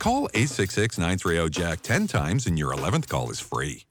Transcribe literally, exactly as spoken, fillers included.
Call eight six six, nine three zero, Jack ten times and your eleventh call is free.